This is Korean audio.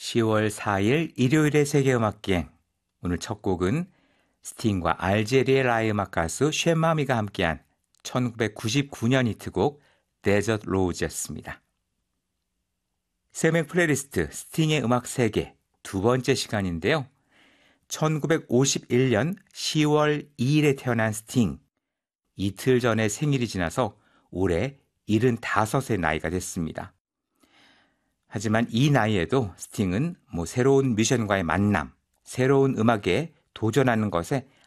10월 4일 일요일의 세계음악기행. 오늘 첫 곡은 스팅과 알제리의 라이 음악 가수 쉔마미가 함께한 1999년 히트곡 데저트 로즈였습니다. 세명 플레이리스트 스팅의 음악 세계 두 번째 시간인데요. 1951년 10월 2일에 태어난 스팅. 이틀 전에 생일이 지나서 올해 75의 나이가 됐습니다. 하지만 이 나이에도 스팅은 새로운 뮤지션과의 만남, 새로운 음악에 도전하는 것에